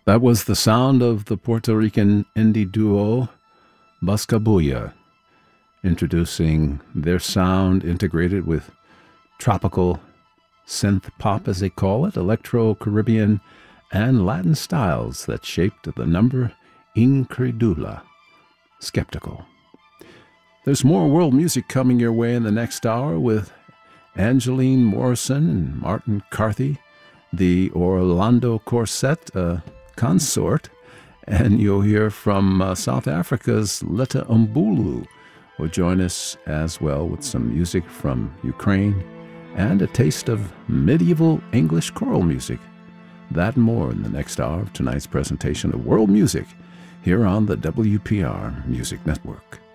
That was the sound of the Puerto Rican indie duo Buscabulla, introducing their sound integrated with tropical synth pop, as they call it, electro-Caribbean, and Latin styles that shaped the number Incredula, skeptical. There's more world music coming your way in the next hour with Angeline Morrison and Martin Carthy, the Orlando Quartet consort, and you'll hear from South Africa's Letta Mbulu, will join us as well with some music from Ukraine and a taste of medieval English choral music. That and more in the next hour of tonight's presentation of World Music here on the WPR Music Network.